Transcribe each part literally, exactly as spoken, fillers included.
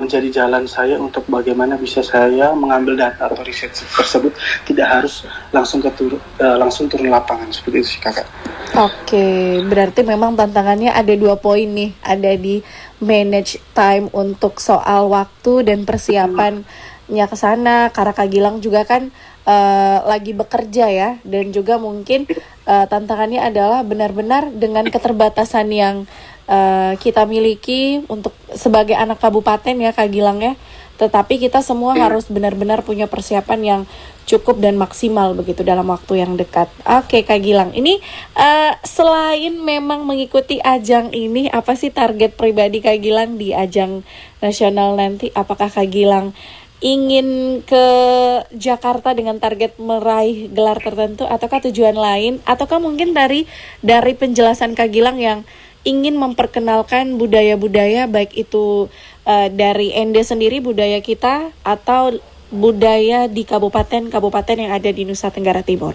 menjadi jalan saya untuk bagaimana bisa saya mengambil data atau riset tersebut, tidak harus langsung ke turun, uh, langsung turun lapangan seperti itu sih kakak. Oke, berarti memang tantangannya ada dua poin nih, ada di manage time untuk soal waktu dan persiapannya ke sana. Karena Kak Gilang juga kan uh, lagi bekerja ya, dan juga mungkin uh, tantangannya adalah benar-benar dengan keterbatasan yang uh, kita miliki untuk sebagai anak kabupaten ya Kak Gilang ya. Tetapi kita semua harus benar-benar punya persiapan yang cukup dan maksimal begitu dalam waktu yang dekat. Oke Kak Gilang, ini uh, selain memang mengikuti ajang ini, apa sih target pribadi Kak Gilang di ajang nasional nanti? Apakah Kak Gilang ingin ke Jakarta dengan target meraih gelar tertentu, ataukah tujuan lain? Ataukah mungkin dari dari penjelasan Kak Gilang yang ingin memperkenalkan budaya-budaya, baik itu uh, dari Ende sendiri, budaya kita, atau budaya di kabupaten-kabupaten yang ada di Nusa Tenggara Timur?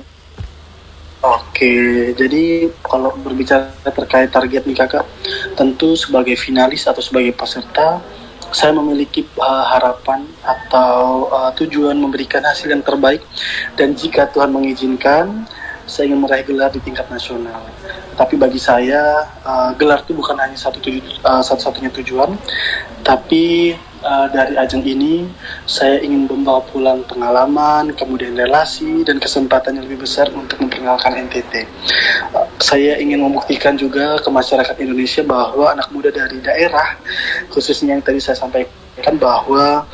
Oke, jadi kalau berbicara terkait target nih kakak, tentu sebagai finalis atau sebagai peserta, saya memiliki uh, harapan atau uh, tujuan memberikan hasil yang terbaik, dan jika Tuhan mengizinkan, saya ingin meraih gelar di tingkat nasional. Tapi bagi saya, uh, gelar itu bukan hanya satu tuju, uh, satu-satunya tujuan, tapi uh, dari ajang ini saya ingin membawa pulang pengalaman, kemudian relasi dan kesempatan yang lebih besar untuk memperkenalkan N T T. Uh, saya ingin membuktikan juga ke masyarakat Indonesia bahwa anak muda dari daerah, khususnya yang tadi saya sampaikan, bahwa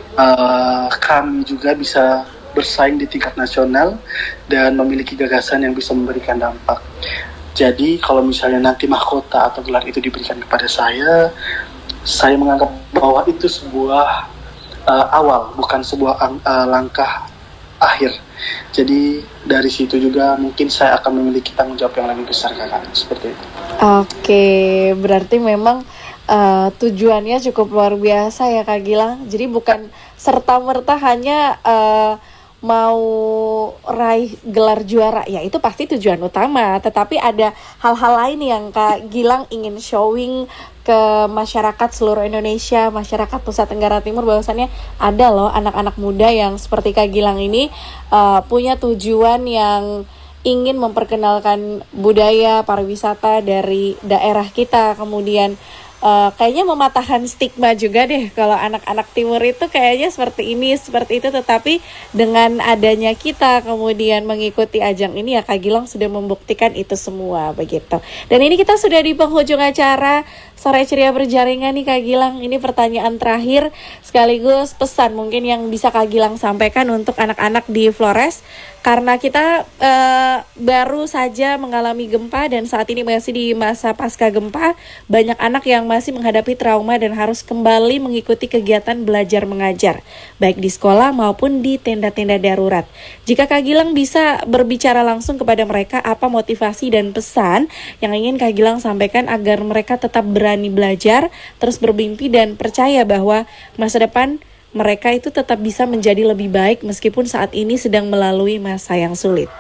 uh, kami juga bisa bersaing di tingkat nasional dan memiliki gagasan yang bisa memberikan dampak. Jadi kalau misalnya nanti mahkota atau gelar itu diberikan kepada saya, saya menganggap bahwa itu sebuah uh, awal, bukan sebuah uh, langkah akhir. Jadi dari situ juga mungkin saya akan memiliki tanggung jawab yang lebih besar kakak, seperti itu. Oke, berarti memang uh, tujuannya cukup luar biasa ya Kak Gilang. Jadi bukan serta-merta hanya uh, mau raih gelar juara, ya itu pasti tujuan utama, tetapi ada hal-hal lain yang Kak Gilang ingin showing ke masyarakat seluruh Indonesia, masyarakat Nusa Tenggara Timur, bahwasannya ada loh anak-anak muda yang seperti Kak Gilang ini uh, punya tujuan yang ingin memperkenalkan budaya pariwisata dari daerah kita, kemudian Uh, kayaknya mematahkan stigma juga deh kalau anak-anak timur itu kayaknya seperti ini, seperti itu, tetapi dengan adanya kita kemudian mengikuti ajang ini ya Kak Gilang sudah membuktikan itu semua begitu. Dan ini kita sudah di penghujung acara Sore Ceria Berjaringan nih Kak Gilang. Ini pertanyaan terakhir sekaligus pesan mungkin yang bisa Kak Gilang sampaikan untuk anak-anak di Flores, karena kita uh, baru saja mengalami gempa dan saat ini masih di masa pasca gempa, banyak anak yang masih menghadapi trauma dan harus kembali mengikuti kegiatan belajar mengajar, baik di sekolah maupun di tenda-tenda darurat. Jika Kak Gilang bisa berbicara langsung kepada mereka, apa motivasi dan pesan yang ingin Kak Gilang sampaikan agar mereka tetap berani belajar, terus bermimpi dan percaya bahwa masa depan mereka itu tetap bisa menjadi lebih baik meskipun saat ini sedang melalui masa yang sulit?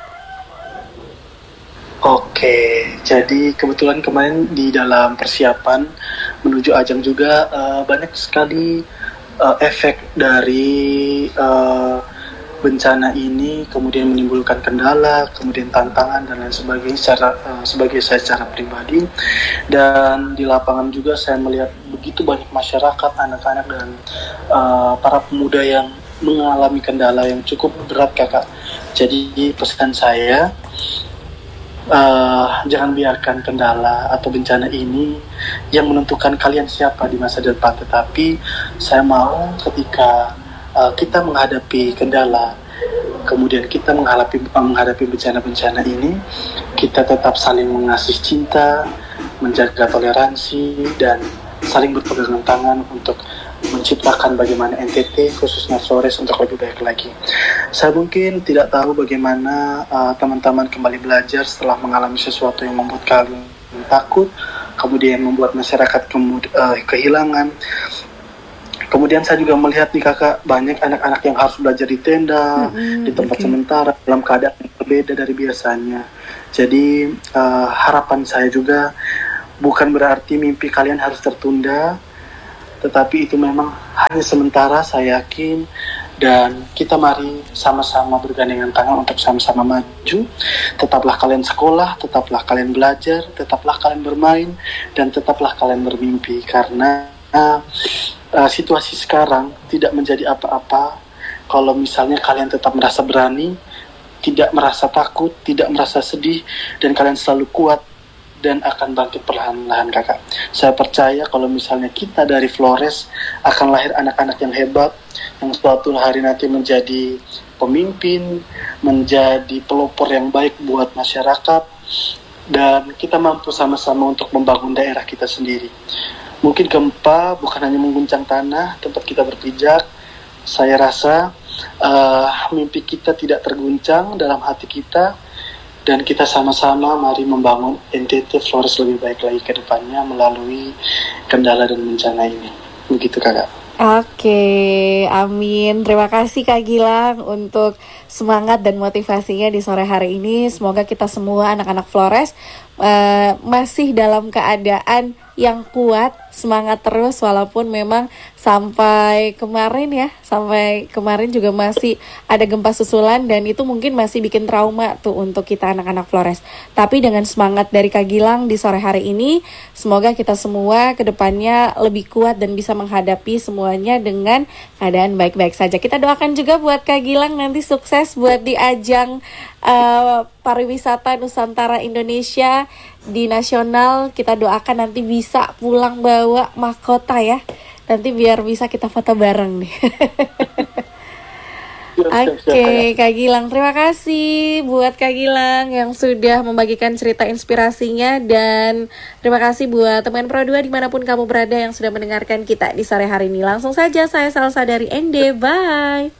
Oke, jadi kebetulan kemarin di dalam persiapan menuju ajang juga uh, banyak sekali uh, efek dari uh, bencana ini, kemudian menimbulkan kendala, kemudian tantangan dan lain sebagainya secara uh, sebagai saya secara pribadi. Dan di lapangan juga saya melihat begitu banyak masyarakat, anak-anak dan uh, para pemuda yang mengalami kendala yang cukup berat kakak. Jadi pesan saya, Uh, jangan biarkan kendala atau bencana ini yang menentukan kalian siapa di masa depan, tetapi saya mau ketika uh, kita menghadapi kendala, kemudian kita menghadapi menghadapi bencana-bencana ini, kita tetap saling mengasih cinta, menjaga toleransi, dan saling berpegangan tangan untuk menciptakan bagaimana N T T khususnya Flores untuk lebih baik lagi. Saya mungkin tidak tahu bagaimana uh, teman-teman kembali belajar setelah mengalami sesuatu yang membuat kalian takut, kemudian membuat masyarakat kemud- uh, kehilangan. Kemudian saya juga melihat nih kakak, banyak anak-anak yang harus belajar di tenda, mm-hmm, di tempat okay. sementara, dalam keadaan yang berbeda dari biasanya. Jadi uh, harapan saya juga bukan berarti mimpi kalian harus tertunda, tetapi itu memang hanya sementara, saya yakin. Dan kita mari sama-sama bergandengan tangan untuk sama-sama maju. Tetaplah kalian sekolah, tetaplah kalian belajar, tetaplah kalian bermain, dan tetaplah kalian bermimpi. Karena uh, uh, situasi sekarang tidak menjadi apa-apa kalau misalnya kalian tetap merasa berani, tidak merasa takut, tidak merasa sedih, dan kalian selalu kuat dan akan bangkit perlahan-lahan, kakak. Saya percaya kalau misalnya kita dari Flores akan lahir anak-anak yang hebat, yang suatu hari nanti menjadi pemimpin, menjadi pelopor yang baik buat masyarakat, dan kita mampu sama-sama untuk membangun daerah kita sendiri. Mungkin gempa bukan hanya mengguncang tanah tempat kita berpijak. Saya rasa uh, mimpi kita tidak terguncang dalam hati kita, dan kita sama-sama mari membangun N T T Flores lebih baik lagi ke depannya melalui kendala dan bencana ini. Begitu, kakak. Oke, amin. Terima kasih Kak Gilang untuk semangat dan motivasinya di sore hari ini. Semoga kita semua anak-anak Flores uh, masih dalam keadaan yang kuat, semangat terus walaupun memang sampai kemarin ya, sampai kemarin juga masih ada gempa susulan dan itu mungkin masih bikin trauma tuh untuk kita anak-anak Flores. Tapi dengan semangat dari Kak Gilang di sore hari ini, semoga kita semua kedepannya lebih kuat dan bisa menghadapi semuanya dengan keadaan baik-baik saja. Kita doakan juga buat Kak Gilang nanti sukses buat di ajang uh, pariwisata Nusantara Indonesia di nasional. Kita doakan nanti bisa pulang bawa mahkota ya. Nanti biar bisa kita foto bareng nih. Oke, okay, Kak Gilang, terima kasih buat Kak Gilang yang sudah membagikan cerita inspirasinya, dan terima kasih buat teman Pro dua dimanapun kamu berada yang sudah mendengarkan kita di sore hari ini. Langsung saja saya Salsa dari N D, bye.